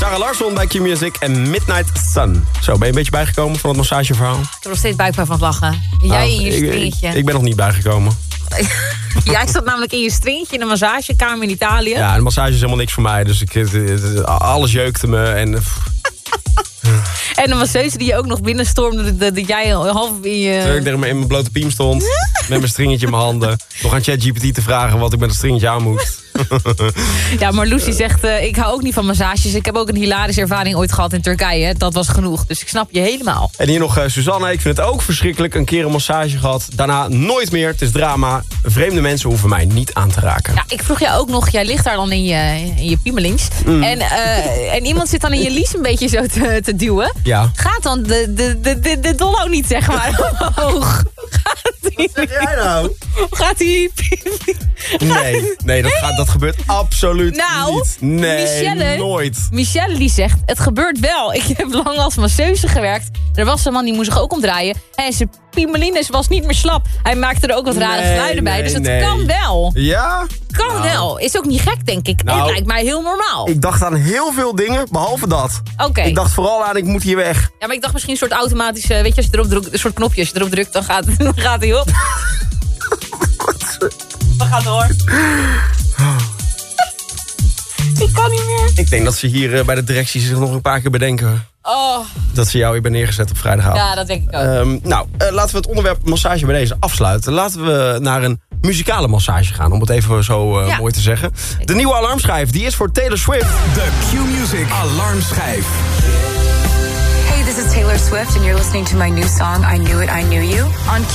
Sarah Larsson bij Q-Music en Midnight Sun. Zo, ben je een beetje bijgekomen van het massageverhaal? Ik heb nog steeds buikpijn van het lachen. Jij in je stringetje. Ik ben nog niet bijgekomen. Ja, ik zat namelijk in je stringetje in een massagekamer in Italië. Ja, de massage is helemaal niks voor mij. Dus alles jeukte me en... En de masseuse die je ook nog binnenstormde, dat jij half in je... Terwijl ik in mijn blote piem stond, met mijn stringetje in mijn handen. Nog aan ChatGPT te vragen wat ik met het stringetje aan moest. Ja, maar Lucy zegt, ik hou ook niet van massages. Ik heb ook een hilarische ervaring ooit gehad in Turkije. Dat was genoeg, dus ik snap je helemaal. En hier nog Suzanne, ik vind het ook verschrikkelijk. Een keer een massage gehad, daarna nooit meer. Het is drama. Vreemde mensen hoeven mij niet aan te raken. Ja, ik vroeg jou ook nog, jij ligt daar dan in je piemelings. En iemand zit dan in je lies een beetje zo te duwen. Ja. Gaat dan de dollo niet, zeg maar, omhoog? Wat zeg jij nou? Gaat hij... Nee, dat gebeurt absoluut niet. Nee, Michelle, nooit. Michelle die zegt, het gebeurt wel. Ik heb lang als masseuse gewerkt. Er was een man die moest zich ook omdraaien. En zijn piemelines was niet meer slap. Hij maakte er ook wat rare geluiden bij. Dus het kan wel. Ja? Kan wel. Is ook niet gek, denk ik. Het lijkt mij heel normaal. Ik dacht aan heel veel dingen, behalve dat. Oké. Ik dacht vooral aan, ik moet hier weg. Ja, maar ik dacht misschien een soort automatische... Weet je, als je erop drukt, een soort knopje. Als je erop drukt, dan gaat hij op. We gaan door. Ik kan niet meer. Ik denk dat ze hier bij de directie zich nog een paar keer bedenken. Oh. Dat ze jou hier hebben neergezet op vrijdagavond. Ja, dat denk ik ook. Laten we het onderwerp massage bij deze afsluiten. Laten we naar een muzikale massage gaan, om het even zo mooi te zeggen. De nieuwe alarmschijf, die is voor Taylor Swift. De Q-Music alarmschijf. Hey, this is Taylor Swift and you're listening to my new song, I Knew It, I Knew You, on